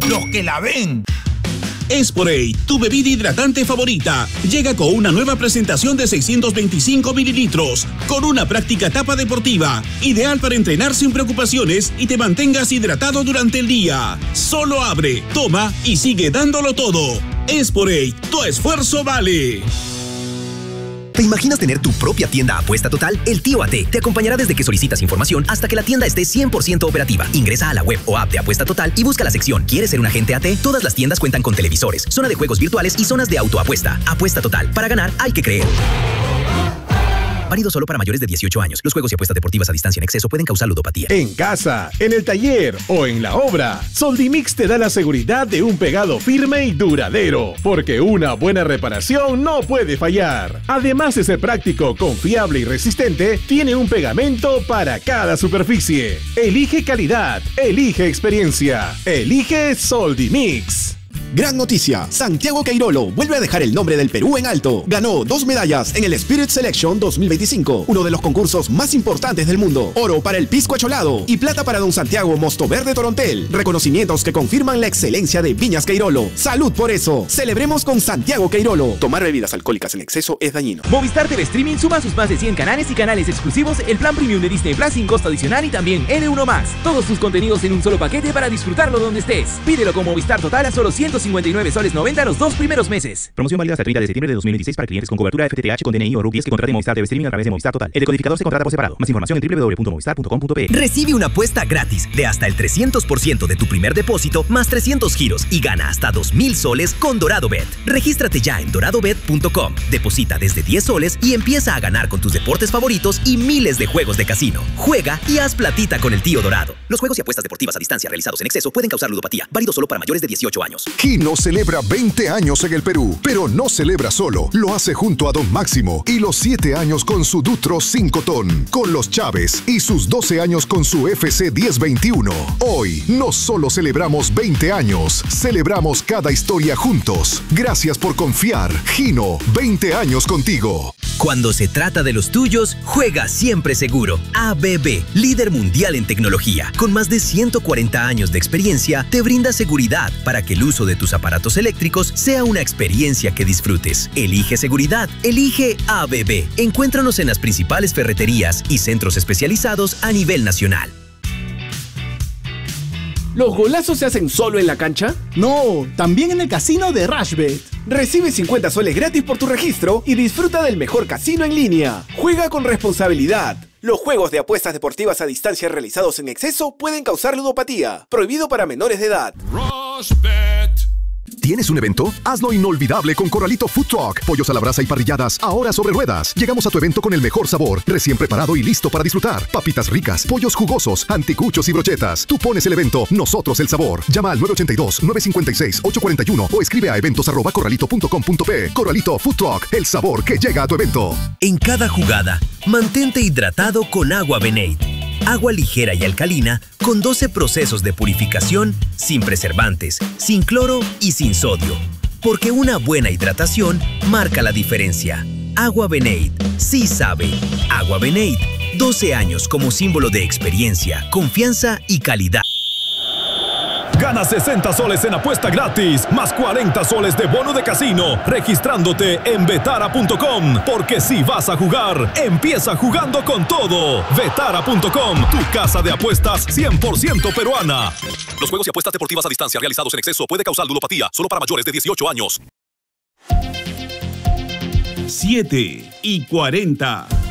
los que la ven. Esporade, tu bebida hidratante favorita, llega con una nueva presentación de 625 mililitros, con una práctica tapa deportiva, ideal para entrenar sin preocupaciones y te mantengas hidratado durante el día. Solo abre, toma y sigue dándolo todo. Esporade, tu esfuerzo vale. ¿Te imaginas tener tu propia tienda Apuesta Total? El Tío AT te acompañará desde que solicitas información hasta que la tienda esté 100% operativa. Ingresa a la web o app de Apuesta Total y busca la sección ¿Quieres ser un agente AT? Todas las tiendas cuentan con televisores, zona de juegos virtuales y zonas de autoapuesta. Apuesta Total. Para ganar hay que creer. Válido solo para mayores de 18 años. Los juegos y apuestas deportivas a distancia en exceso pueden causar ludopatía. En casa, en el taller o en la obra, Soldimix te da la seguridad de un pegado firme y duradero, porque una buena reparación no puede fallar. Además de ser práctico, confiable y resistente, tiene un pegamento para cada superficie. Elige calidad, elige experiencia, elige Soldimix. Gran noticia, Santiago Queirolo vuelve a dejar el nombre del Perú en alto. Ganó 2 medallas en el Spirit Selection 2025, uno de los concursos más importantes del mundo. Oro para el Pisco Acholado y plata para Don Santiago Mosto Verde Torontel. Reconocimientos que confirman la excelencia de Viñas Queirolo. ¡Salud por eso! Celebremos con Santiago Queirolo. Tomar bebidas alcohólicas en exceso es dañino. Movistar TV Streaming suma sus más de 100 canales y canales exclusivos, el plan premium de Disney Plus sin costo adicional y también N1+. Todos tus contenidos en un solo paquete para disfrutarlo donde estés. Pídelo con Movistar Total a solo 159 soles 90 los 2 primeros meses. Promoción válida hasta el 30 de septiembre de 2026 para clientes con cobertura FTTH con DNI o RUC 10 que contraten Movistar TV Streaming a través de Movistar Total. El decodificador se contrata por separado. Más información en www.movistar.com.pe. Recibe una apuesta gratis de hasta el 300% de tu primer depósito más 300 giros y gana hasta 2,000 soles con DoradoBet. Regístrate ya en doradobet.com. Deposita desde 10 soles y empieza a ganar con tus deportes favoritos y miles de juegos de casino. Juega y haz platita con el tío Dorado. Los juegos y apuestas deportivas a distancia realizados en exceso pueden causar ludopatía. Válido solo para mayores de 18 años. Kino celebra 20 años en el Perú, pero no celebra solo. Lo hace junto a Don Máximo y los 7 años con su Dutro 5 ton, con los Chávez y sus 12 años con su FC 1021. Hoy no solo celebramos 20 años, celebramos cada historia juntos. Gracias por confiar. Gino, 20 años contigo. Cuando se trata de los tuyos, juega siempre seguro. ABB, líder mundial en tecnología, con más de 140 años de experiencia, te brinda seguridad para que el uso de tus aparatos eléctricos sea una experiencia que disfrutes. Elige seguridad, elige ABB. Encuéntranos en las principales ferreterías y centros especializados a nivel nacional. ¿Los golazos se hacen solo en la cancha? No, también en el casino de Rushbet. Recibe 50 soles gratis por tu registro y disfruta del mejor casino en línea. Juega con responsabilidad. Los juegos de apuestas deportivas a distancia realizados en exceso pueden causar ludopatía. Prohibido para menores de edad. Rushbet. ¿Tienes un evento? Hazlo inolvidable con Corralito Food Truck. Pollos a la brasa y parrilladas, ahora sobre ruedas. Llegamos a tu evento con el mejor sabor, recién preparado y listo para disfrutar. Papitas ricas, pollos jugosos, anticuchos y brochetas. Tú pones el evento, nosotros el sabor. Llama al 982-956-841 o escribe a eventos@corralito.com.pe. Corralito Food Truck, el sabor que llega a tu evento. En cada jugada, mantente hidratado con agua Benade. Agua ligera y alcalina con 12 procesos de purificación, sin preservantes, sin cloro y sin sodio. Porque una buena hidratación marca la diferencia. Agua Benade, sí sabe. Agua Benade, 12 años como símbolo de experiencia, confianza y calidad. Gana 60 soles en apuesta gratis, más 40 soles de bono de casino, registrándote en Betara.com. Porque si vas a jugar, empieza jugando con todo. Betara.com, tu casa de apuestas 100% peruana. Los juegos y apuestas deportivas a distancia realizados en exceso puede causar ludopatía, solo para mayores de 18 años. 7:40.